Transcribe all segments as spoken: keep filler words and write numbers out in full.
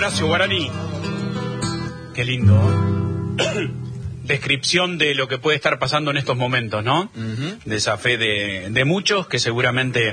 Horacio Guaraní. Qué lindo. Descripción de lo que puede estar pasando en estos momentos, ¿no? Uh-huh. De esa fe de, de muchos que seguramente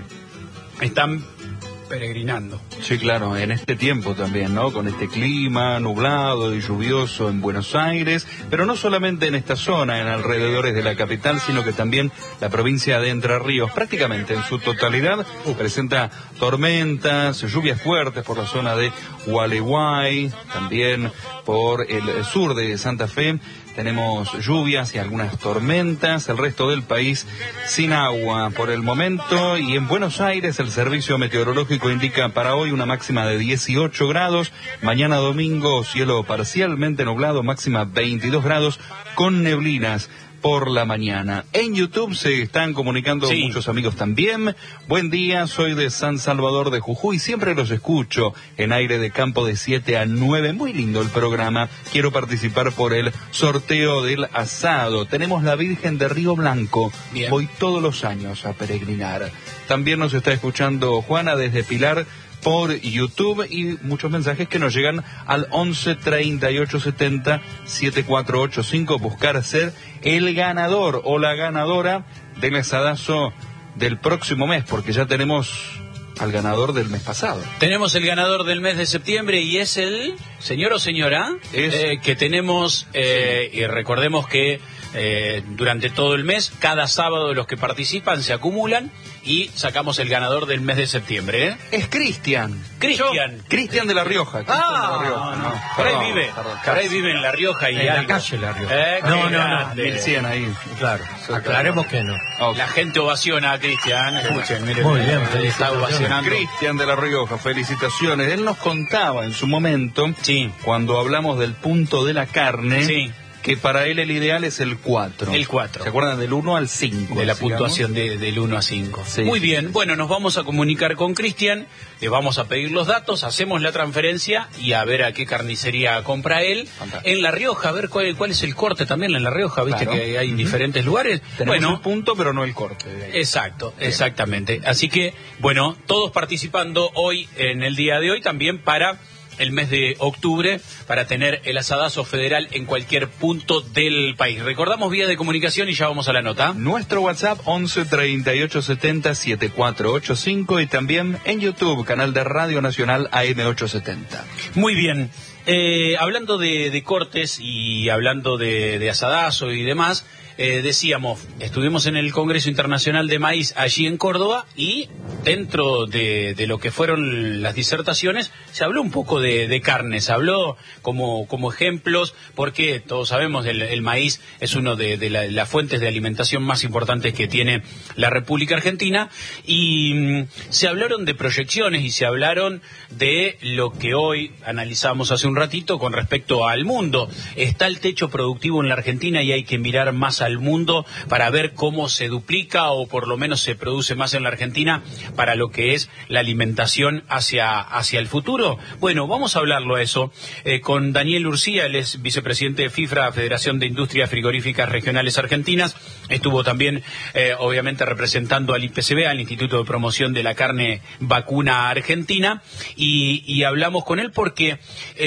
están peregrinando. Sí, claro, en este tiempo también, ¿no? Con este clima nublado y lluvioso en Buenos Aires, pero no solamente en esta zona, en alrededores de la capital, sino que también la provincia de Entre Ríos, prácticamente en su totalidad, presenta tormentas, lluvias fuertes por la zona de Gualeguay, también por el sur de Santa Fe. Tenemos lluvias y algunas tormentas, el resto del país sin agua por el momento, y en Buenos Aires el servicio meteorológico indica para hoy una máxima de dieciocho grados, mañana domingo cielo parcialmente nublado, máxima veintidós grados con neblinas por la mañana. En YouTube se están comunicando sí. muchos amigos también. Buen día, soy de San Salvador de Jujuy, siempre los escucho en Aire de Campo de siete a nueve. Muy lindo el programa. Quiero participar por el sorteo del asado. Tenemos la Virgen de Río Blanco. Bien. Voy todos los años a peregrinar. También nos está escuchando Juana desde Pilar por YouTube, y muchos mensajes que nos llegan al once treinta y ocho setenta setenta y cuatro ochenta y cinco. Buscar ser el ganador o la ganadora del asadazo del próximo mes, porque ya tenemos al ganador del mes pasado. Tenemos el ganador del mes de septiembre y es el señor o señora es... eh, que tenemos, eh, sí. y recordemos que eh, durante todo el mes, cada sábado los que participan se acumulan y sacamos el ganador del mes de septiembre, ¿eh? Es Cristian. Cristian. Cristian de La Rioja. Ah, de La Rioja. no, no. Por ahí vive. Por ahí vive en La Rioja y en algo. la calle La Rioja. Eh, no, no, no. mil cien ahí. Claro. Aclaremos que no. Okay. La gente ovaciona a Cristian. Escuchen, miren. Muy bien, está ovacionando. Cristian de La Rioja, felicitaciones. Él nos contaba en su momento, sí. cuando hablamos del punto de la carne, sí. que para él el ideal es el cuatro. El cuatro. ¿Se acuerdan? Del uno al cinco. De la puntuación de, del uno a cinco. Sí, Muy sí, bien. sí. Bueno, nos vamos a comunicar con Cristian, le vamos a pedir los datos, hacemos la transferencia y a ver a qué carnicería compra él. Fantástico. En La Rioja, a ver cuál, cuál es el corte también en La Rioja, viste claro. que hay uh-huh. diferentes lugares. Tenemos bueno, el punto, pero no el corte. Exacto, bien. Exactamente. Así que, bueno, todos participando hoy, en el día de hoy, también para el mes de octubre, para tener el asadazo federal en cualquier punto del país. Recordamos vía de comunicación y ya vamos a la nota. Nuestro WhatsApp once treinta y ocho setenta setenta y cuatro ochenta y cinco, y también en YouTube, canal de Radio Nacional A M ochocientos setenta. Muy bien. Eh, hablando de, de cortes y hablando de, de asadazo y demás, eh, decíamos, estuvimos en el Congreso Internacional de Maíz allí en Córdoba, y dentro de, de lo que fueron las disertaciones se habló un poco de, de carne, se habló como, como ejemplos, porque todos sabemos el, el maíz es uno de, de las la fuentes de alimentación más importantes que tiene la República Argentina, y mm, se hablaron de proyecciones y se hablaron de lo que hoy analizamos hace un ratito con respecto al mundo. Está el techo productivo en la Argentina y hay que mirar más al mundo para ver cómo se duplica o por lo menos se produce más en la Argentina para lo que es la alimentación hacia, hacia el futuro. Bueno, vamos a hablarlo a eso eh, con Daniel Urcía, él es vicepresidente de FIFRA, Federación de Industrias Frigoríficas Regionales Argentinas. Estuvo también, eh, obviamente, representando al I P C B, al Instituto de Promoción de la Carne Vacuna Argentina, y, y hablamos con él porque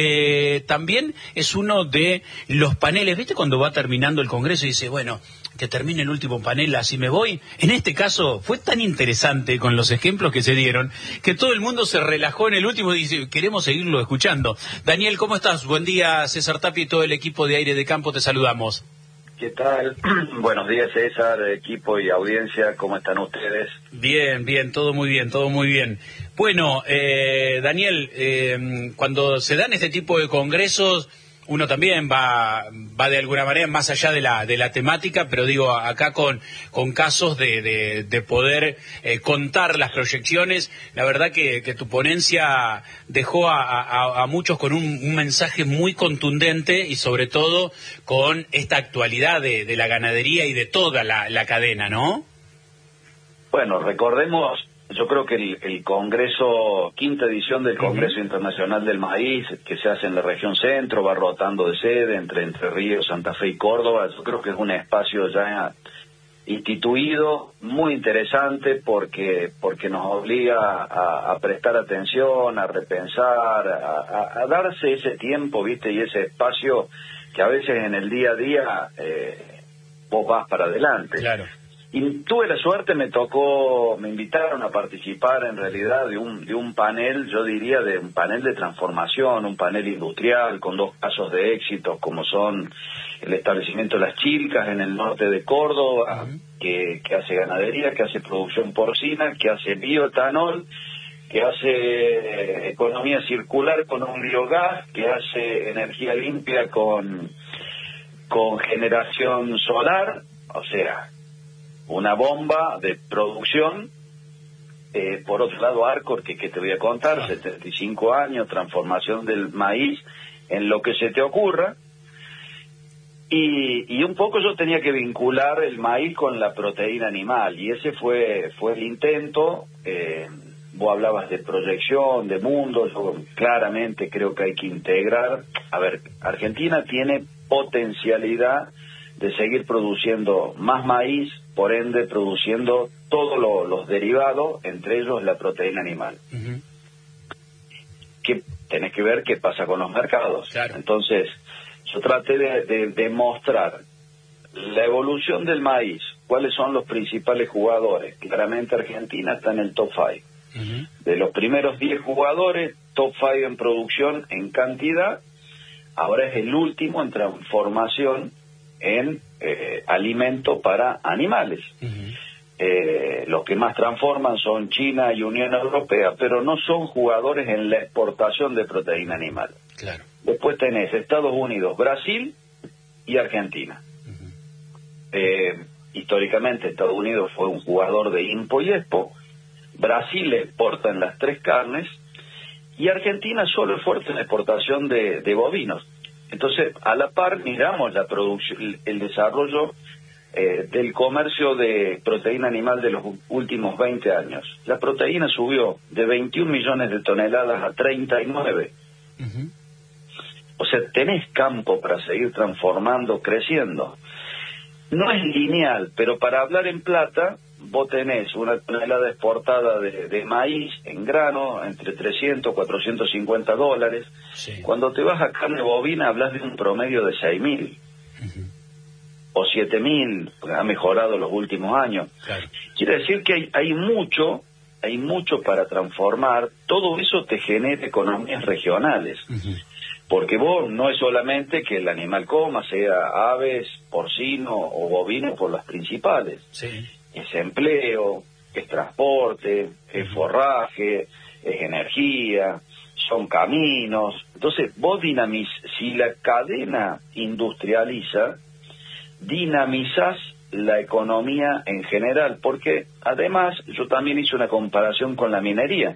eh, también es uno de los paneles, ¿viste? Cuando va terminando el Congreso y dice, bueno, que termine el último panel, así me voy. En este caso fue tan interesante con los ejemplos que se dieron que todo el mundo se relajó en el último y dice, queremos seguirlo escuchando. Daniel, ¿cómo estás? Buen día, César Tapia y todo el equipo de Aire de Campo, te saludamos. ¿Qué tal? Buenos días, César, equipo y audiencia, ¿cómo están ustedes? Bien, bien, todo muy bien, todo muy bien. Bueno, eh, Daniel, eh, cuando se dan este tipo de congresos, uno también va va de alguna manera más allá de la de la temática, pero digo, acá con con casos de de, de poder eh, contar las proyecciones, la verdad que, que tu ponencia dejó a, a, a muchos con un, un mensaje muy contundente y sobre todo con esta actualidad de, de la ganadería y de toda la, la cadena, ¿no? Bueno, recordemos, yo creo que el, el Congreso, quinta edición del Congreso uh-huh. Internacional del Maíz, que se hace en la región centro, va rotando de sede entre Entre Ríos, Santa Fe y Córdoba, yo creo que es un espacio ya instituido, muy interesante porque porque nos obliga a, a prestar atención, a repensar, a, a, a darse ese tiempo, viste, y ese espacio que a veces en el día a día eh, vos vas para adelante. Claro. Y tuve la suerte, me tocó, me invitaron a participar en realidad de un de un panel, yo diría de un panel de transformación, un panel industrial con dos casos de éxito como son el establecimiento de Las Chilcas en el norte de Córdoba, uh-huh. que, que hace ganadería, que hace producción porcina, que hace bioetanol, que hace economía circular con un biogás, que hace energía limpia con, con generación solar, o sea, una bomba de producción. Eh, por otro lado, Arcor, que, que te voy a contar, setenta y cinco años, transformación del maíz en lo que se te ocurra. Y, y un poco yo tenía que vincular el maíz con la proteína animal, y ese fue fue el intento. Eh, vos hablabas de proyección, de mundo, yo claramente creo que hay que integrar. A ver, Argentina tiene potencialidad de seguir produciendo más maíz, por ende produciendo todos lo, los derivados, entre ellos la proteína animal. Uh-huh. Que tenés que ver qué pasa con los mercados. Claro. Entonces, yo traté de, de, de mostrar la evolución del maíz, cuáles son los principales jugadores. Claramente Argentina está en el top cinco. Uh-huh. De los primeros diez jugadores, top cinco en producción, en cantidad, ahora es el último en transformación en eh, alimento para animales. Uh-huh. Eh, los que más transforman son China y Unión Europea, pero no son jugadores en la exportación de proteína animal. Claro. Después tenés Estados Unidos, Brasil y Argentina. Uh-huh. Eh, históricamente Estados Unidos fue un jugador de INPO y EXPO, Brasil exporta en las tres carnes y Argentina solo es fuerte en la exportación de, de bovinos. Entonces, a la par miramos la producción, el desarrollo eh, del comercio de proteína animal de los últimos veinte años. La proteína subió de veintiún millones de toneladas a treinta y nueve. Uh-huh. O sea, tenés campo para seguir transformando, creciendo. No es lineal, pero para hablar en plata, vos tenés una tonelada exportada de, de maíz en grano entre trescientos, cuatrocientos cincuenta dólares. Sí. Cuando te vas a carne bovina hablas de un promedio de seis mil. Uh-huh. O siete mil, ha mejorado los últimos años. Claro. Quiere decir que hay, hay mucho, hay mucho para transformar. Todo eso te genera economías regionales. Uh-huh. Porque vos no es solamente que el animal coma, sea aves, porcino o bovino por las principales. Sí. Es empleo, es transporte, es forraje, es energía, son caminos. Entonces, vos dinamiz, si la cadena industrializa, dinamizás la economía en general, porque además yo también hice una comparación con la minería,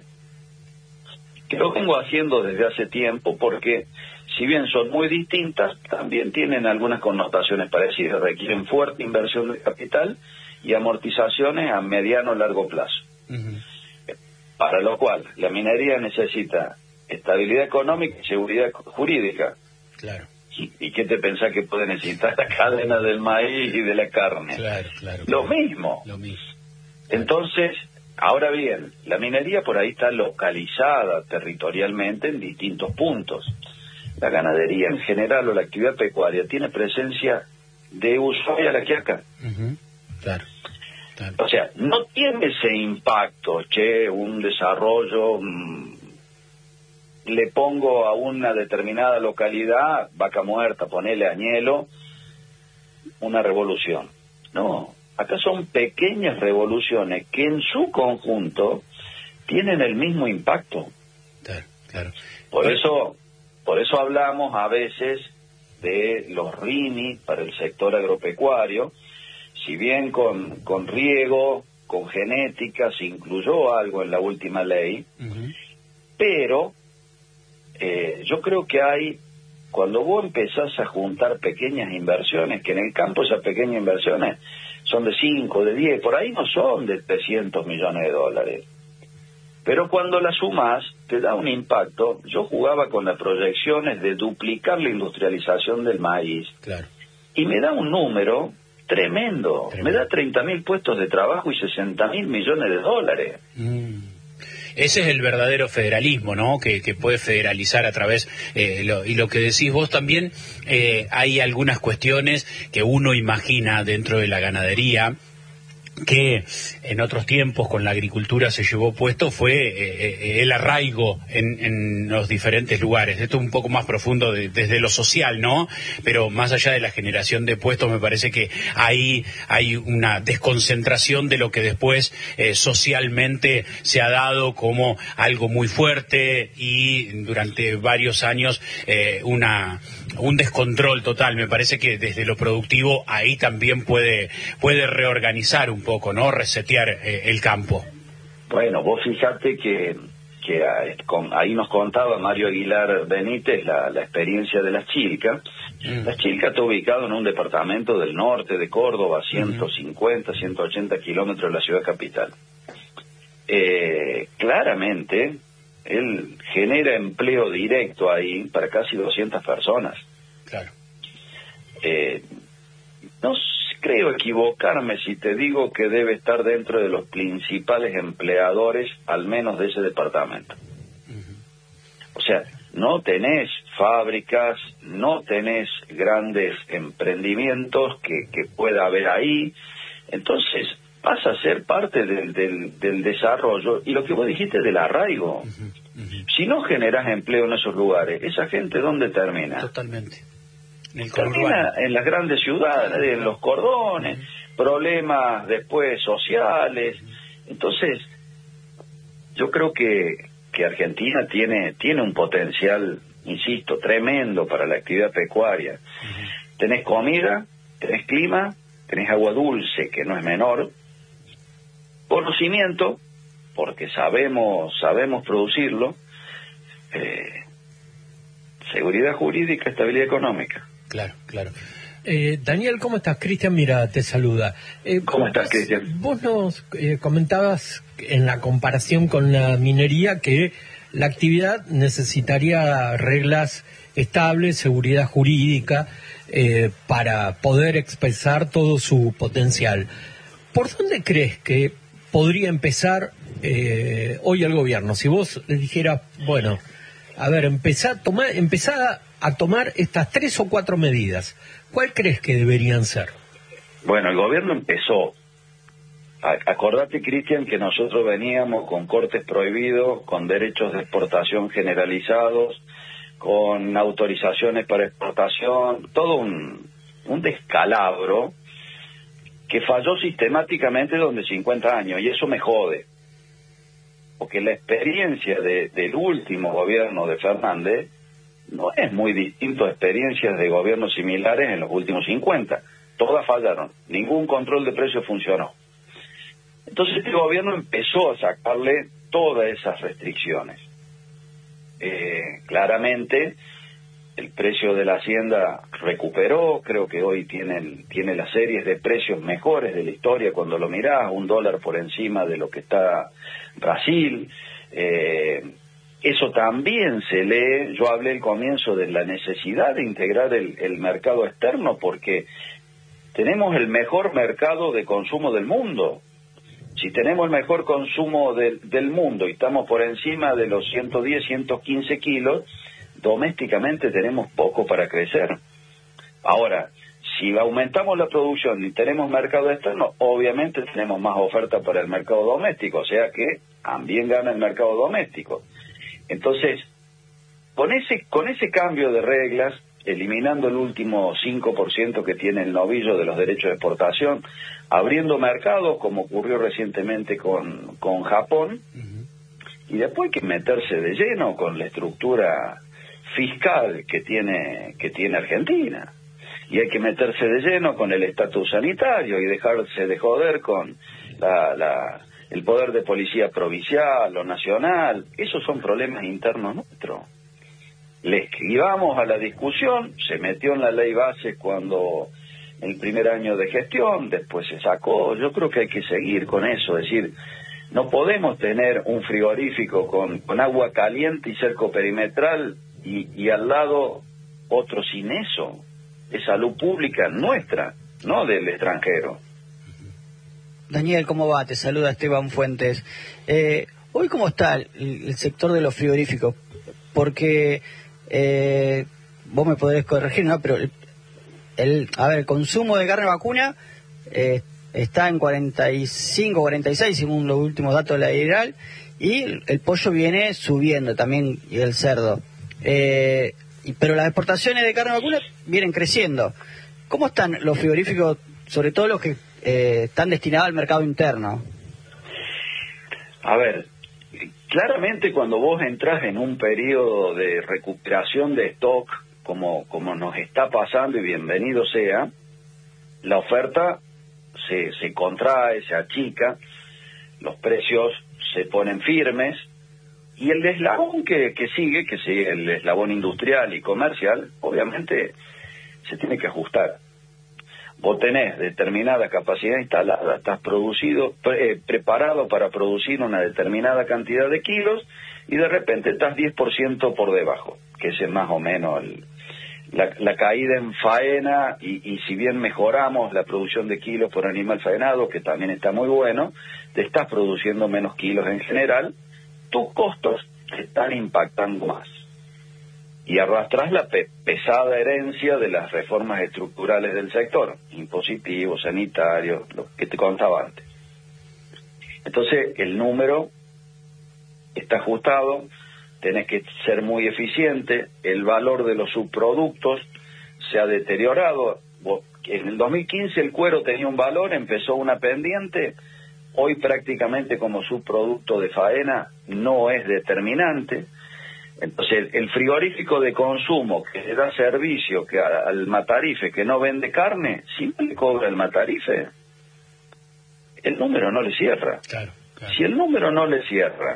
que lo vengo haciendo desde hace tiempo, porque si bien son muy distintas, también tienen algunas connotaciones parecidas, requieren fuerte inversión de capital y amortizaciones a mediano o largo plazo. Uh-huh. Para lo cual, la minería necesita estabilidad económica y seguridad jurídica. Claro. ¿Y, y qué te pensás que puede necesitar la cadena del maíz y de la carne? Claro, claro. Lo claro. mismo. Lo mismo. Entonces, ahora bien, la minería por ahí está localizada territorialmente en distintos puntos. La ganadería en general o la actividad pecuaria tiene presencia de Ushuaia a La Quiaca. Uh-huh. Claro, claro. O sea, no tiene ese impacto, che, un desarrollo, mmm, le pongo a una determinada localidad, vaca muerta, ponele añelo, una revolución. No, acá son pequeñas revoluciones que en su conjunto tienen el mismo impacto. Claro, claro. Por eso, por eso hablamos a veces de los R I N I para el sector agropecuario. Si bien con, con riego, con genética, se incluyó algo en la última ley, uh-huh. pero eh, yo creo que hay, cuando vos empezás a juntar pequeñas inversiones, que en el campo esas pequeñas inversiones son de cinco, de diez, por ahí no son de trescientos millones de dólares, pero cuando las sumás te da un impacto. Yo jugaba con las proyecciones de duplicar la industrialización del maíz, claro. y me da un número tremendo. Tremendo. Me da treinta mil puestos de trabajo y sesenta mil millones de dólares. Mm. Ese es el verdadero federalismo, ¿no? Que, que puede federalizar a través, eh, lo, y lo que decís vos también, eh, hay algunas cuestiones que uno imagina dentro de la ganadería, que en otros tiempos con la agricultura se llevó puesto, fue eh, el arraigo en, en los diferentes lugares. Esto es un poco más profundo de, desde lo social, ¿no? Pero más allá de la generación de puestos, me parece que ahí hay una desconcentración de lo que después eh, socialmente se ha dado como algo muy fuerte, y durante varios años eh, una un descontrol total. Me parece que desde lo productivo ahí también puede puede reorganizar un poco, ¿no? Resetear eh, el campo. Bueno, vos fijate que, que con, ahí nos contaba Mario Aguilar Benítez la, la experiencia de Las Chilcas. Mm. Las Chilcas está ubicado en un departamento del norte de Córdoba, ciento cincuenta, uh-huh. ciento ochenta kilómetros de la ciudad capital. Eh, claramente, él genera empleo directo ahí para casi doscientas personas. Claro. Eh, no creo equivocarme si te digo que debe estar dentro de los principales empleadores, al menos de ese departamento. Uh-huh. O sea, no tenés fábricas, no tenés grandes emprendimientos que, que pueda haber ahí. Entonces, pasa a ser parte del, del, del desarrollo. Y lo que vos dijiste del arraigo, uh-huh. Uh-huh. Si no generás empleo en esos lugares, ¿esa gente dónde termina? Totalmente. En termina en las grandes ciudades, en los cordones, uh-huh. problemas después sociales. Entonces, yo creo que, que Argentina tiene, tiene un potencial, insisto, tremendo para la actividad pecuaria. Uh-huh. Tenés comida, tenés clima, tenés agua dulce, que no es menor, conocimiento, porque sabemos sabemos producirlo, eh, seguridad jurídica, estabilidad económica. Claro, claro. Eh, Daniel, ¿cómo estás? Cristian, mira, te saluda. Eh, ¿Cómo estás, Cristian? Vos nos eh, comentabas en la comparación con la minería que la actividad necesitaría reglas estables, seguridad jurídica, eh, para poder expresar todo su potencial. ¿Por dónde crees que podría empezar eh, hoy el gobierno? Si vos les dijeras, bueno, a ver, empezá a tomar, empezá a tomar estas tres o cuatro medidas, ¿cuál crees que deberían ser? Bueno, el gobierno empezó. Acordate, Cristian, que nosotros veníamos con cortes prohibidos, con derechos de exportación generalizados, con autorizaciones para exportación, todo un, un descalabro que falló sistemáticamente durante cincuenta años, y eso me jode, porque la experiencia de, del último gobierno de Fernández no es muy distinto a experiencias de gobiernos similares en los últimos cincuenta. Todas fallaron, ningún control de precios funcionó. Entonces este gobierno empezó a sacarle todas esas restricciones. Eh, claramente el precio de la hacienda recuperó, creo que hoy tiene, tiene las series de precios mejores de la historia cuando lo mirás, un dólar por encima de lo que está Brasil. Eh, eso también se lee, yo hablé al comienzo de la necesidad de integrar el, el mercado externo, porque tenemos el mejor mercado de consumo del mundo. Si tenemos el mejor consumo de, del mundo y estamos por encima de los ciento diez, ciento quince kilos, domésticamente tenemos poco para crecer. Ahora, si aumentamos la producción y tenemos mercado externo, obviamente tenemos más oferta para el mercado doméstico, o sea que también gana el mercado doméstico. Entonces, con ese, con ese cambio de reglas, eliminando el último cinco por ciento que tiene el novillo de los derechos de exportación, abriendo mercados como ocurrió recientemente con, con Japón, uh-huh. y después hay que meterse de lleno con la estructura fiscal que tiene, que tiene Argentina, y hay que meterse de lleno con el estatus sanitario y dejarse de joder con la, la, el poder de policía provincial o nacional. Esos son problemas internos nuestros. Le esquivamos a la discusión, se metió en la ley base cuando el primer año de gestión, después se sacó. Yo creo que hay que seguir con eso, es decir, no podemos tener un frigorífico con, con agua caliente y cerco perimetral y, y al lado otro sin eso. Es salud pública nuestra. no del extranjero. Daniel, ¿cómo va? Te saluda Esteban Fuentes. Eh, hoy, ¿cómo está el, el sector de los frigoríficos? Porque eh, vos me podés corregir, ¿no? Pero el, el, a ver, el consumo de carne vacuna eh, está en cuarenta y cinco, cuarenta y seis, según los últimos datos de la General, y el, el pollo viene subiendo también, y el cerdo. Eh, y, pero las exportaciones de carne vacuna vienen creciendo. ¿Cómo están los frigoríficos, sobre todo los que eh, están destinados al mercado interno? A ver, claramente cuando vos entras en un periodo de recuperación de stock, como, como nos está pasando, y bienvenido sea, la oferta se, se contrae, se achica, los precios se ponen firmes, y el eslabón que, que sigue, que sigue el eslabón industrial y comercial, obviamente se tiene que ajustar. Vos tenés determinada capacidad instalada, estás producido, pre, eh, preparado para producir una determinada cantidad de kilos, y de repente estás diez por ciento por debajo, que ese es más o menos el, la, la caída en faena, y, y si bien mejoramos la producción de kilos por animal faenado, que también está muy bueno, te estás produciendo menos kilos en general, tus costos te están impactando más. Y arrastras la pe pesada herencia de las reformas estructurales del sector, impositivos, sanitarios, lo que te contaba antes. Entonces, el número está ajustado, tenés que ser muy eficiente, el valor de los subproductos se ha deteriorado. En el dos mil quince el cuero tenía un valor, empezó una pendiente, hoy prácticamente como subproducto de faena no es determinante. Entonces, el frigorífico de consumo que le da servicio que al matarife que no vende carne, si no le cobra el matarife, el número no le cierra. Claro, claro. Si el número no le cierra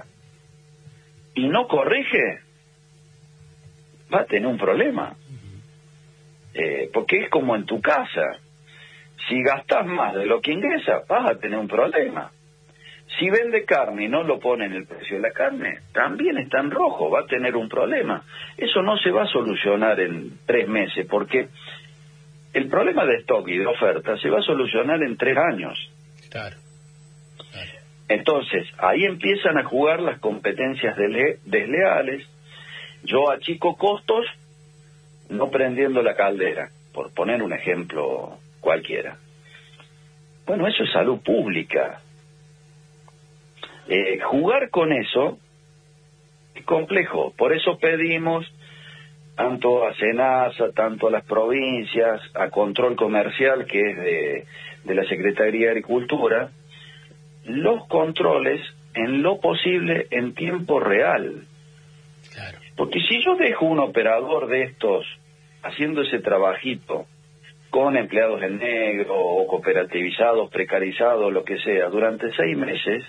y no corrige, va a tener un problema. Uh-huh. eh, porque es como en tu casa. Si gastás más de lo que ingresas, vas a tener un problema. Si vende carne y no lo pone en el precio de la carne, también está en rojo, va a tener un problema. Eso no se va a solucionar en tres meses, porque el problema de stock y de oferta se va a solucionar en tres años. Claro. Claro. Entonces, ahí empiezan a jugar las competencias desle desleales. Yo achico costos no prendiendo la caldera, por poner un ejemplo cualquiera. Bueno, eso es salud pública. Eh, jugar con eso es complejo, por eso pedimos tanto a SENASA, tanto a las provincias, a Control Comercial, que es de, de la Secretaría de Agricultura, los controles en lo posible en tiempo real. Claro. Porque si yo dejo un operador de estos haciendo ese trabajito con empleados en negro o cooperativizados, precarizados, lo que sea, durante seis meses,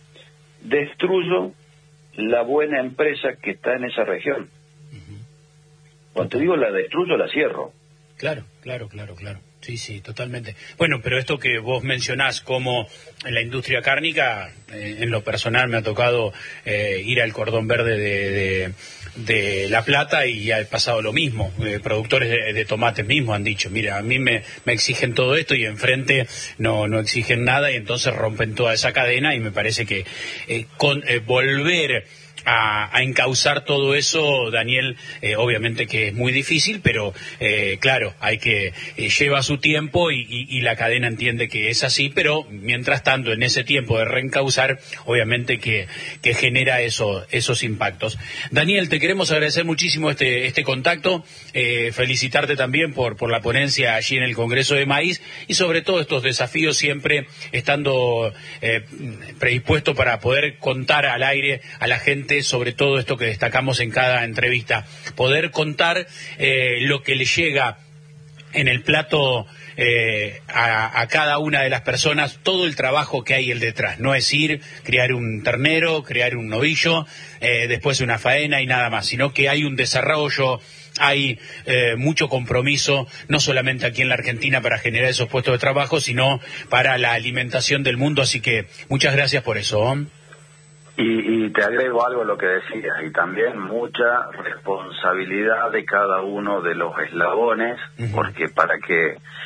destruyo la buena empresa que está en esa región. Uh-huh. Cuando te digo la destruyo, la cierro. Claro, claro, claro, claro. Sí, sí, totalmente. Bueno, pero esto que vos mencionás como en la industria cárnica, eh, en lo personal me ha tocado eh, ir al Cordón Verde de, de, de La Plata y ha pasado lo mismo. Eh, productores de, de tomates mismos han dicho, mira, a mí me, me exigen todo esto y enfrente no, no exigen nada, y entonces rompen toda esa cadena, y me parece que eh, con, eh, volver A, a encauzar todo eso, Daniel, eh, obviamente que es muy difícil, pero eh, claro, hay que eh, lleva su tiempo y, y, y la cadena entiende que es así, pero mientras tanto, en ese tiempo de reencauzar, obviamente que, que genera eso, esos impactos. Daniel, te queremos agradecer muchísimo este, este contacto, eh, felicitarte también por, por la ponencia allí en el Congreso de Maíz, y sobre todo estos desafíos, siempre estando eh, predispuesto para poder contar al aire a la gente sobre todo esto que destacamos en cada entrevista, poder contar eh, lo que le llega en el plato eh, a, a cada una de las personas, todo el trabajo que hay el detrás. No es ir, criar un ternero, criar un novillo, eh, después una faena y nada más, sino que hay un desarrollo, hay eh, mucho compromiso, no solamente aquí en la Argentina para generar esos puestos de trabajo, sino para la alimentación del mundo. Así que muchas gracias por eso, ¿eh? Y, y te agrego algo a lo que decías, y también mucha responsabilidad de cada uno de los eslabones, uh-huh. porque para que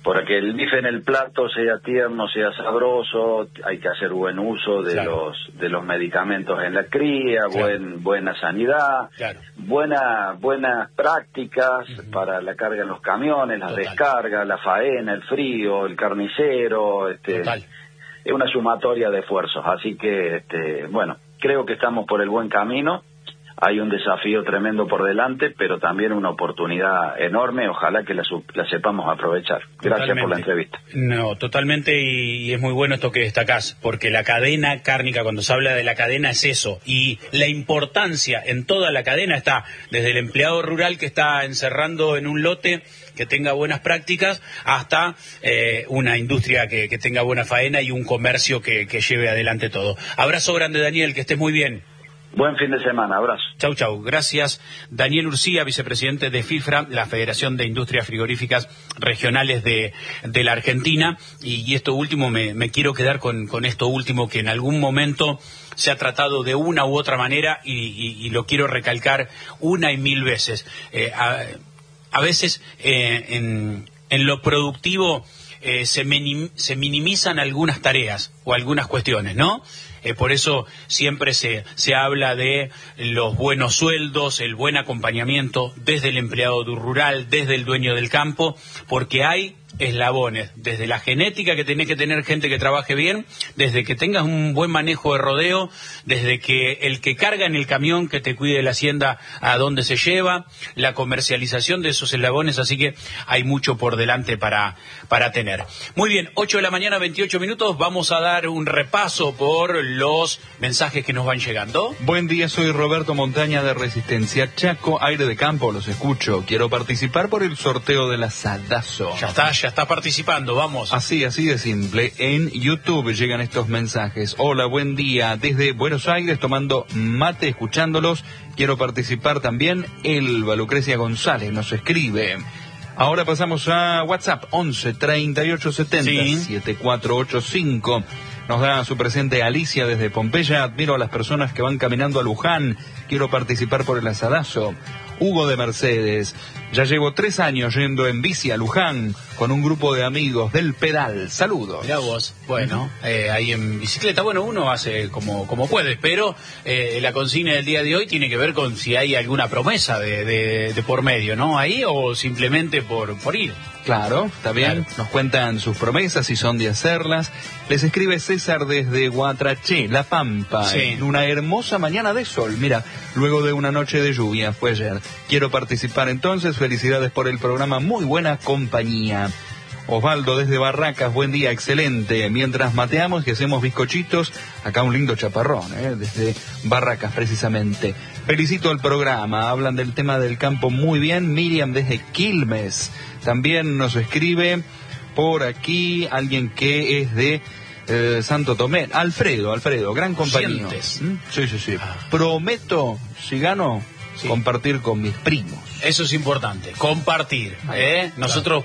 para que el bife en el plato sea tierno, sea sabroso, hay que hacer buen uso de Claro. los de los medicamentos en la cría, Claro. buen buena sanidad, Claro. buena buenas prácticas Ujú. para la carga en los camiones, la Total. descarga, la faena, el frío, el carnicero, este, Total. es una sumatoria de esfuerzos, así que este, bueno, creo que estamos por el buen camino. Hay un desafío tremendo por delante, pero también una oportunidad enorme. Ojalá que la, su- la sepamos aprovechar. Gracias por la Totalmente. entrevista. No, totalmente, y, y es muy bueno esto que destacás, porque la cadena cárnica, cuando se habla de la cadena, es eso, y la importancia en toda la cadena está desde el empleado rural que está encerrando en un lote que tenga buenas prácticas, hasta eh, una industria que, que tenga buena faena y un comercio que, que lleve adelante todo. Abrazo grande, Daniel, que estés muy bien. Buen fin de semana. Abrazo. Chau, chau. Gracias. Daniel Urcía, vicepresidente de FIFRA, la Federación de Industrias Frigoríficas Regionales de, de la Argentina. Y, y esto último, me, me quiero quedar con, con esto último, que en algún momento se ha tratado de una u otra manera, y, y, y lo quiero recalcar una y mil veces. Eh, a, a veces eh, en, en lo productivo eh, se, minim, se minimizan algunas tareas o algunas cuestiones, ¿no? Eh, por eso siempre se, se habla de los buenos sueldos, el buen acompañamiento desde el empleado rural, desde el dueño del campo, porque hay eslabones, desde la genética, que tenés que tener gente que trabaje bien, desde que tengas un buen manejo de rodeo, desde que el que carga en el camión, que te cuide la hacienda a dónde se lleva, la comercialización de esos eslabones, así que hay mucho por delante para, para tener. Muy bien, ocho de la mañana, veintiocho minutos, vamos a dar un repaso por los mensajes que nos van llegando. Buen día, soy Roberto Montaña de Resistencia Chaco, aire de campo, los escucho. Quiero participar por el sorteo del asadazo. Ya está, ya está participando, vamos. Así, así de simple. En YouTube llegan estos mensajes. Hola, buen día. Desde Buenos Aires, tomando mate, escuchándolos. Quiero participar también. Elba Lucrecia González nos escribe. Ahora pasamos a WhatsApp, once treinta y ocho setenta setenta y cuatro ochenta y cinco. Nos da su presente Alicia desde Pompeya. Admiro a las personas que van caminando a Luján. Quiero participar por el asadazo. Hugo de Mercedes. Ya llevo tres años yendo en bici a Luján con un grupo de amigos del pedal. Saludos. Mirá vos, bueno, eh, ahí en bicicleta, bueno, uno hace como, como puede, pero eh, la consigna del día de hoy tiene que ver con si hay alguna promesa de, de, de por medio, ¿no? Ahí, o simplemente por, por ir. Claro, está bien. Claro. Nos cuentan sus promesas y son de hacerlas. Les escribe César desde Guatraché, La Pampa, Sí. en una hermosa mañana de sol. Mira, luego de una noche de lluvia, fue ayer. Quiero participar entonces. Felicidades por el programa, muy buena compañía. Osvaldo desde Barracas, buen día, excelente. Mientras mateamos y hacemos bizcochitos, acá un lindo chaparrón, ¿eh? Desde Barracas precisamente. Felicito al programa, hablan del tema del campo muy bien. Miriam desde Quilmes también nos escribe por aquí alguien que es de eh, Santo Tomé. Alfredo, Alfredo, gran compañero. Sientes. ¿Mm? Sí, sí, sí. Ah. Prometo, si gano, Sí. compartir con mis primos. Eso es importante, compartir, ¿eh? Nosotros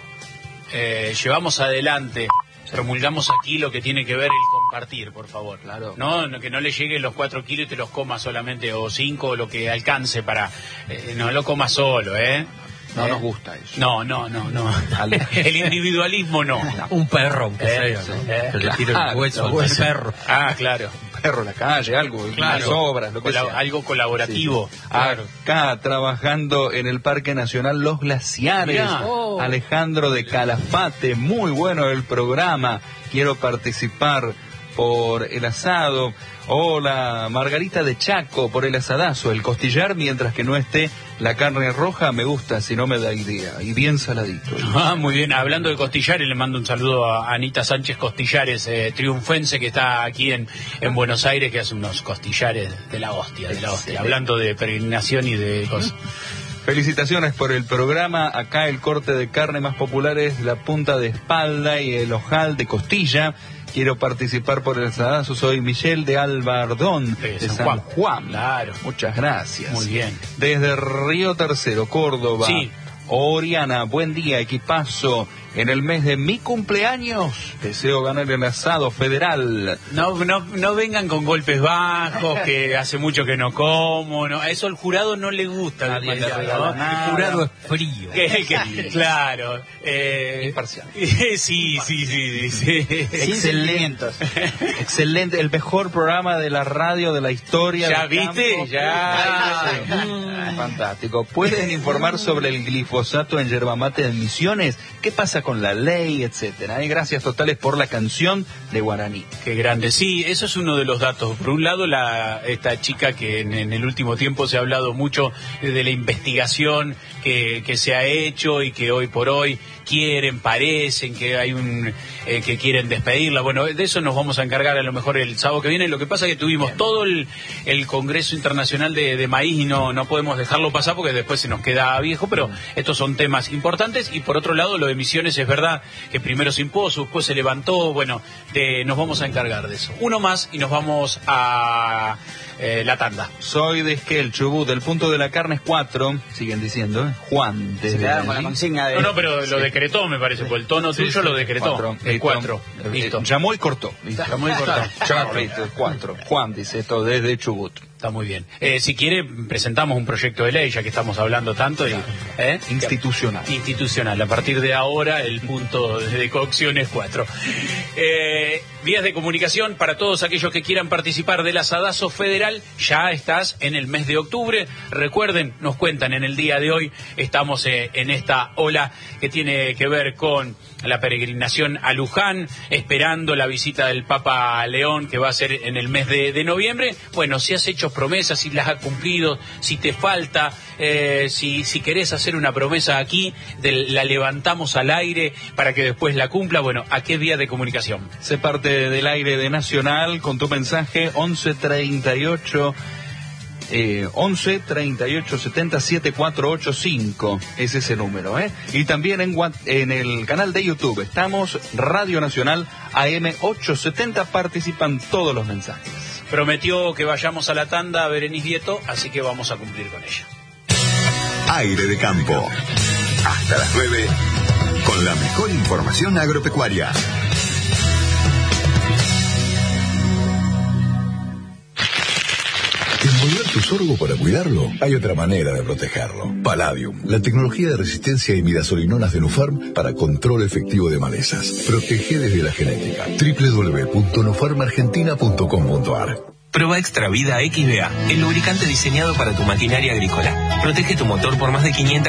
eh, llevamos adelante, promulgamos aquí lo que tiene que ver el compartir, por favor. Claro. No, no, que no le lleguen los cuatro kilos y te los comas solamente, o cinco, o lo que alcance para... eh, no lo comas solo, ¿eh? No ¿Eh? nos gusta eso. No, no, no, no. Al- El individualismo no. Un perro, aunque Eh, sea, sí, ¿no? eh. Que le tire Claro, el hueso no, al sí. perro. Ah, claro. Perro en la calle, algo, Claro. unas obras, lo que Cola- sea. algo colaborativo. Sí. Claro. Acá trabajando en el Parque Nacional Los Glaciares, Mirá. Oh. Alejandro de Calafate, muy bueno el programa, quiero participar por el asado. Hola, Margarita de Chaco, por el asadazo, el costillar, mientras que no esté la carne roja, me gusta, si no me da idea, y bien saladito. Ah, muy bien. Hablando de costillares, le mando un saludo a Anita Sánchez Costillares, eh, triunfense, que está aquí en, en Buenos Aires, que hace unos costillares de la hostia, de la hostia. Hablando de peregrinación y de cosas. Felicitaciones por el programa. Acá el corte de carne más popular es la punta de espalda y el ojal de costilla. Quiero participar por el asadazo. Soy Michelle de Albardón, De de San San, Juan. Juan. Claro. Muchas gracias. Muy bien. Desde Río Tercero, Córdoba. Sí. Oriana, buen día, equipazo. En el mes de mi cumpleaños deseo ganar el asado federal. No, no, no vengan con golpes bajos, que hace mucho que no como, no, a eso al jurado no le gusta. Nadie le ¿no? regala nada. El jurado es frío. Que- que- claro. Eh, Imparcial. sí, sí, sí, sí, sí. Excelente. Excelente, el mejor programa de la radio de la historia. ¿Ya del viste? campo. Ya. Ah, fantástico. ¿Pueden informar sobre el glifosato en yerba mate de Misiones? ¿Qué pasa con la ley, etcétera? Y gracias totales por la canción de Guaraní. Qué grande. Sí, eso es uno de los datos. Por un lado, la, esta chica que en, en el último tiempo se ha hablado mucho de la investigación que, que se ha hecho y que hoy por hoy quieren, parecen que hay un eh, que quieren despedirla. Bueno, de eso nos vamos a encargar a lo mejor el sábado que viene. Lo que pasa es que tuvimos todo el, el Congreso Internacional de, de Maíz y no, no podemos dejarlo pasar porque después se nos queda viejo, pero estos son temas importantes. Y por otro lado, lo de Misiones es verdad que primero se impuso, después se levantó. Bueno, de, nos vamos a encargar de eso. Uno más y nos vamos a eh, la tanda. Soy de Esquel, Chubut, el punto de la carne es cuatro, siguen diciendo, ¿eh? Juan, Se desde quedaron con la allí. consigna de... No, no, pero lo decretó, me parece, por el tono Sí, tuyo sí, lo decretó. cuatro, El listo. cuatro. Eh, Listo. Llamó y cortó. Listo. Llamó y cortó. Chao, listo, cuatro. Juan dice esto desde Chubut. Está muy bien. Eh, si quiere, presentamos un proyecto de ley, ya que estamos hablando tanto. Y, ¿eh? Institucional. Institucional. A partir de ahora, el punto de cocción es cuatro. Eh, vías de comunicación para todos aquellos que quieran participar del asadazo federal. Ya estás en el mes de octubre. Recuerden, nos cuentan en el día de hoy, estamos eh, en esta ola que tiene que ver con la peregrinación a Luján, esperando la visita del Papa León, que va a ser en el mes de, de noviembre. Bueno, si has hecho promesas, si las has cumplido, si te falta, eh, si, si querés hacer una promesa aquí, de, la levantamos al aire para que después la cumpla. Bueno, ¿a qué vía de comunicación? Se parte del aire de Nacional con tu mensaje once treinta y ocho Eh, once treinta y ocho setenta setenta y cuatro ochenta y cinco, ese es el número, ¿eh? Y también en, What- en el canal de YouTube estamos, Radio Nacional A M ochocientos setenta, participan todos los mensajes. Prometió que vayamos a la tanda a Berenice Vieto, así que vamos a cumplir con ella. Aire de campo. Hasta las nueve, con la mejor información agropecuaria. Envolver tu sorgo para cuidarlo, hay otra manera de protegerlo. Palladium, la tecnología de resistencia a imidazolinonas de Nufarm para control efectivo de malezas. Protege desde la genética. doble u doble u doble u punto nufarm argentina punto com punto a r. Prueba Extra Vida X B A, el lubricante diseñado para tu maquinaria agrícola. Protege tu motor por más de quinientas